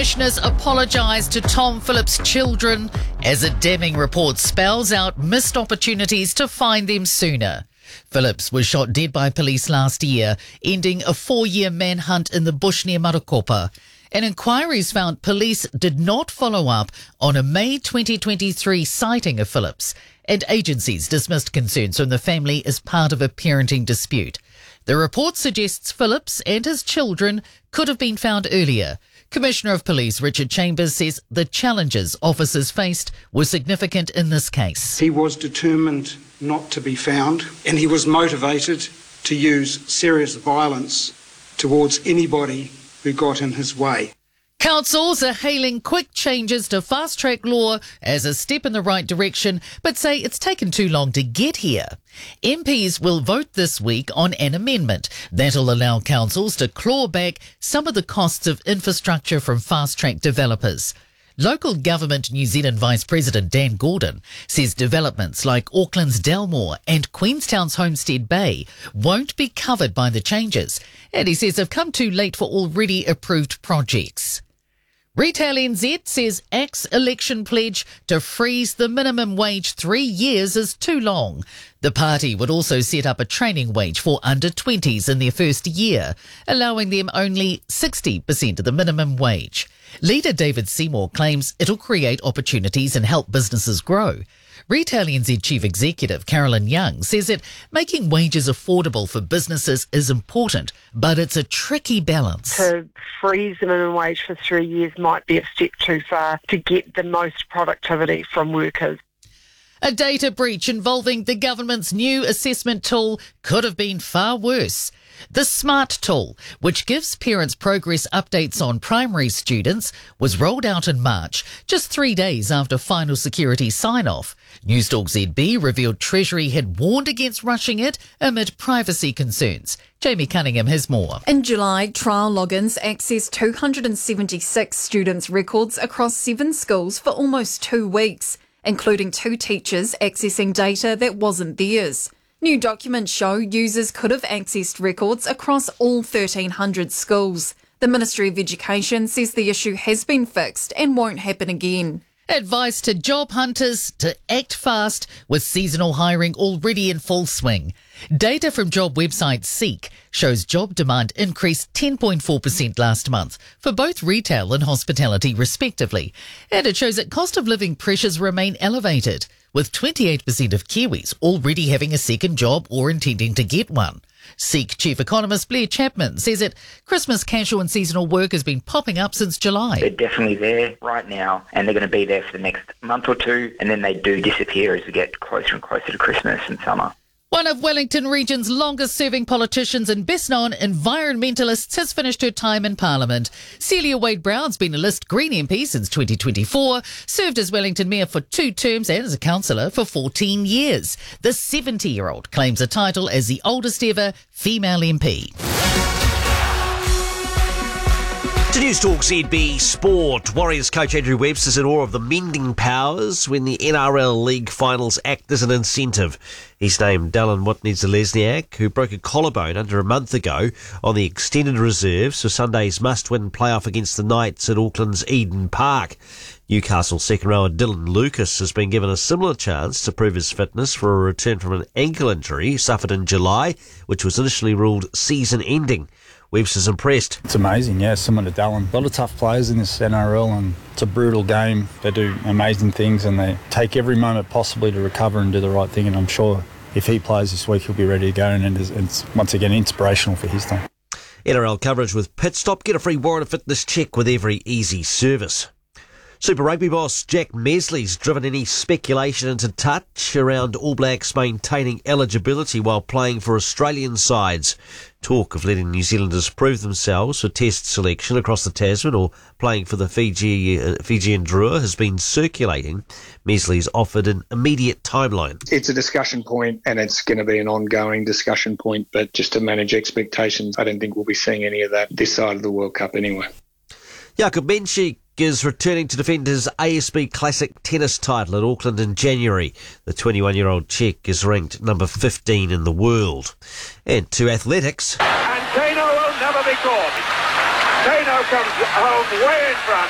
Commissioners apologise to Tom Phillips' children as a damning report spells out missed opportunities to find them sooner. Phillips was shot dead by police last year, ending a 4-year manhunt in the bush near Marakopa. And inquiries found police did not follow up on a May 2023 sighting of Phillips, and agencies dismissed concerns from the family as part of a parenting dispute. The report suggests Phillips and his children could have been found earlier. Commissioner of Police Richard Chambers says the challenges officers faced were significant in this case. He was determined not to be found, and he was motivated to use serious violence towards anybody who got in his way. Councils are hailing quick changes to fast-track law as a step in the right direction, but say it's taken too long to get here. MPs will vote this week on an amendment that'll allow councils to claw back some of the costs of infrastructure from fast-track developers. Local Government New Zealand Vice President Dan Gordon says developments like Auckland's Dalmore and Queenstown's Homestead Bay won't be covered by the changes, and he says they've come too late for already approved projects. Retail NZ says ACT's election pledge to freeze the minimum wage 3 years is too long. The party would also set up a training wage for under-20s in their first year, allowing them only 60% of the minimum wage. Leader David Seymour claims it'll create opportunities and help businesses grow. Retail NZ Chief Executive Carolyn Young says that making wages affordable for businesses is important, but it's a tricky balance. To freeze the minimum wage for 3 years might be a step too far to get the most productivity from workers. A data breach involving the government's new assessment tool could have been far worse. The SMART tool, which gives parents progress updates on primary students, was rolled out in March, just 3 days after final security sign-off. Newstalk ZB revealed Treasury had warned against rushing it amid privacy concerns. Jamie Cunningham has more. In July, trial logins accessed 276 students' records across 7 schools for almost 2 weeks, including 2 teachers accessing data that wasn't theirs. New documents show users could have accessed records across all 1,300 schools. The Ministry of Education says the issue has been fixed and won't happen again. Advice to job hunters to act fast with seasonal hiring already in full swing. Data from job website Seek shows job demand increased 10.4% last month for both retail and hospitality respectively. And it shows that cost of living pressures remain elevated, with 28% of Kiwis already having a second job or intending to get one. Seek Chief Economist Blair Chapman says that Christmas casual and seasonal work has been popping up since July. They're definitely there right now, and they're going to be there for the next month or two, and then they do disappear as we get closer and closer to Christmas and summer. One of Wellington Region's longest-serving politicians and best-known environmentalists has finished her time in Parliament. Celia Wade-Brown's been a List Green MP since 2024, served as Wellington Mayor for 2 terms and as a councillor for 14 years. The 70-year-old claims a title as the oldest ever female MP. To Newstalk ZB Sport, Warriors coach Andrew Webster's in awe of the mending powers when the NRL League finals act as an incentive. He's named Dallin Watney-Zelezniak, who broke a collarbone under a month ago, on the extended reserves for Sunday's must-win playoff against the Knights at Auckland's Eden Park. Newcastle second rower Dylan Lucas has been given a similar chance to prove his fitness for a return from an ankle injury suffered in July, which was initially ruled season-ending. Webster's impressed. It's amazing, yeah, similar to Dallin. A lot of tough players in this NRL, and it's a brutal game. They do amazing things, and they take every moment possibly to recover and do the right thing, and I'm sure if he plays this week, he'll be ready to go, and it's once again inspirational for his team. NRL coverage with Pit Stop. Get a free warrant of fitness check with every easy service. Super Rugby boss Jack Mesley's driven any speculation into touch around All Blacks maintaining eligibility while playing for Australian sides. Talk of letting New Zealanders prove themselves for test selection across the Tasman or playing for the Fijian Drua has been circulating. Mesley's offered an immediate timeline. It's a discussion point, and it's going to be an ongoing discussion point, but just to manage expectations, I don't think we'll be seeing any of that this side of the World Cup anyway. Jakub Menchik is returning to defend his ASB Classic tennis title at Auckland in January. The 21-year-old Czech is ranked number 15 in the world. And to athletics. And Kano will never be caught. Kano comes home way in front.